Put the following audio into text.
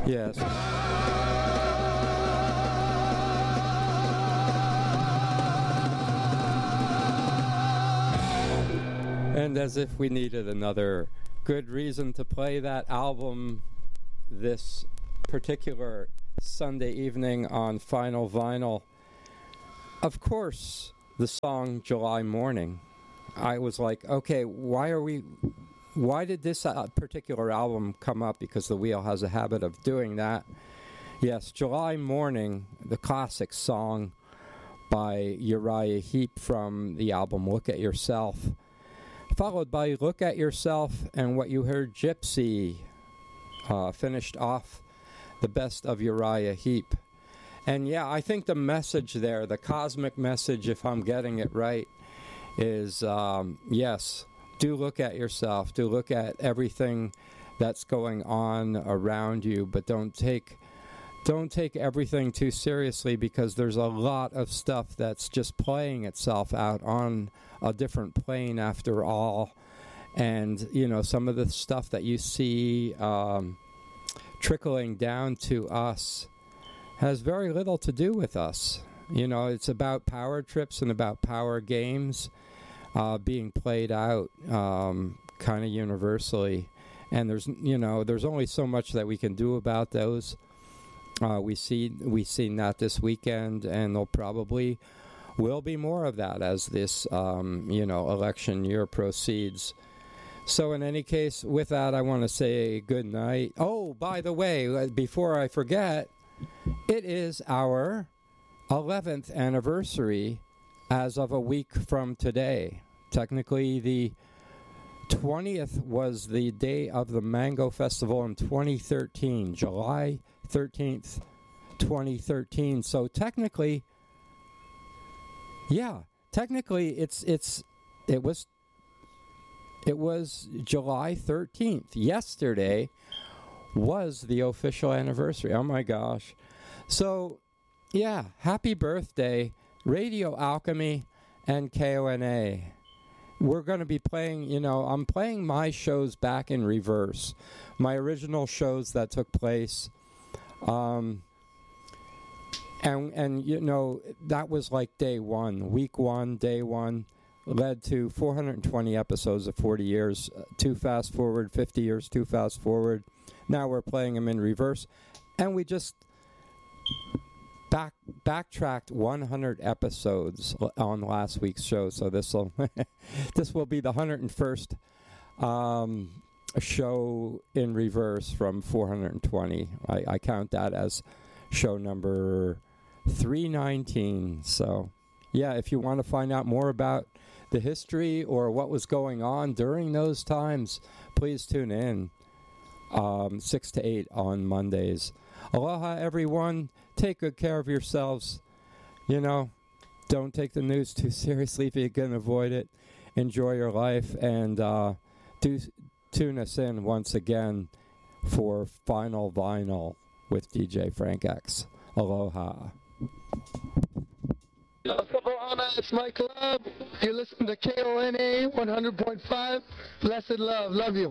Yes. And as if we needed another good reason to play that album this particular Sunday evening on Final Vinyl, of course, the song July Morning. I was like, okay, why did this particular album come up? Because the wheel has a habit of doing that. Yes, July Morning, the classic song by Uriah Heep from the album Look at Yourself, followed by Look at Yourself and what you heard Gypsy finished off the best of Uriah Heep. And yeah, I think the message there, the cosmic message, if I'm getting it right, is yes, do look at yourself, do look at everything that's going on around you, but don't take everything too seriously, because there's a lot of stuff that's just playing itself out on a different plane after all. And, you know, some of the stuff that you see trickling down to us has very little to do with us. You know, it's about power trips and about power games being played out kind of universally. And there's only so much that we can do about those. We've seen that this weekend, and there'll probably will be more of that as this election year proceeds. So in any case, with that, I want to say good night. Oh, by the way, before I forget, it is our 11th anniversary as of a week from today. Technically, the 20th was the day of the Mango Festival in 2013, July 13th, 2013. So technically, it was July 13th. Yesterday was the official anniversary. Oh my gosh. So, yeah, happy birthday, Radio Alchemy and KONA. We're going to be playing, I'm playing my shows back in reverse. My original shows that took place. And that was like day one, week one, day one, led to 420 episodes of 40 years, too fast forward, 50 years, too fast forward. Now we're playing them in reverse. And we just backtracked 100 episodes on last week's show. So this will be the 101st show in reverse from 420. I count that as show number 319. So yeah, if you want to find out more about the history or what was going on during those times, please tune in 6 to 8 on Mondays. Aloha, everyone. Take good care of yourselves. Don't take the news too seriously if you can avoid it. Enjoy your life, and do tune us in once again for Final Vinyl with DJ Frank X. Aloha. It's my club. You listen to KONA 100.5. Blessed love. Love you.